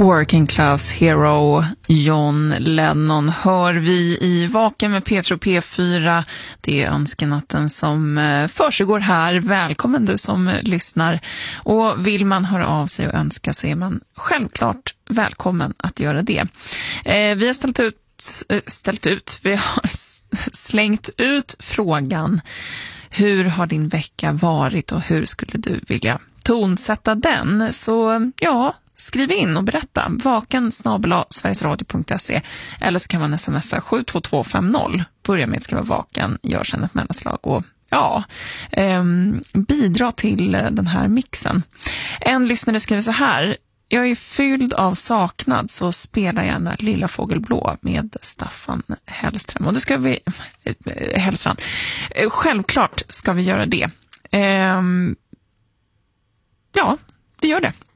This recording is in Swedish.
Working Class Hero John Lennon hör vi i Vaken med Petro P4. Det är önskenatten som försiggår här. Välkommen du som lyssnar. Och vill man höra av sig och önska så är man självklart välkommen att göra det. Vi har vi har slängt ut frågan: hur har din vecka varit och hur skulle du vilja tonsätta den? Så ja, skriv in och berätta. vaken@sverigesradio.se eller så kan man smsa 72250. Börja med att skriva vaken, gör sedan ett mellanslag och bidra till den här mixen. En lyssnare skriver så här: jag är fylld av saknad, så spela gärna Lilla Fågelblå med Staffan Hellström. Och det ska vi Hellström. Självklart ska vi göra det. Ja, vi gör det.